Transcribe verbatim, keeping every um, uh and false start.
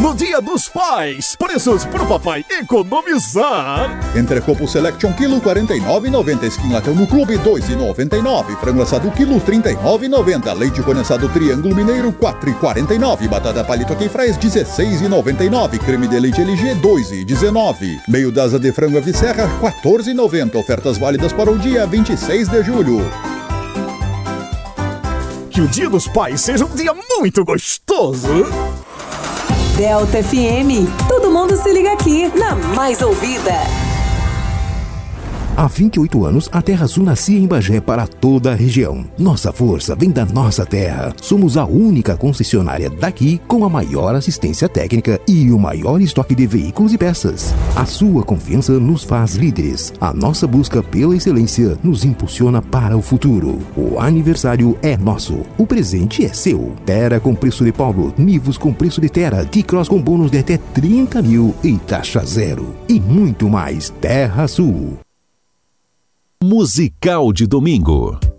No Dia dos Pais, preços pro papai economizar. Entrecopo Selection quilo quarenta e nove e noventa, Skinlatel no Clube dois e noventa e nove, frango assado quilo trinta e nove e noventa, leite condensado Triângulo Mineiro quatro e quarenta e nove, batata palito queifrais dezesseis e noventa e nove, creme de leite L G dois e dezenove, meio dasa de frango Aviserra quatorze e noventa, ofertas válidas para o dia vinte e seis de julho. Que o Dia dos Pais seja um dia muito gostoso. Delta F M, todo mundo se liga aqui na mais ouvida. Há vinte e oito anos, a TerraSul nascia em Bagé para toda a região. Nossa força vem da nossa terra. Somos a única concessionária daqui com a maior assistência técnica e o maior estoque de veículos e peças. A sua confiança nos faz líderes. A nossa busca pela excelência nos impulsiona para o futuro. O aniversário é nosso. O presente é seu. Terra com preço de Paulo, Nivus com preço de Terra, T-Cross com bônus de até trinta mil e taxa zero. E muito mais. TerraSul. Musical de domingo.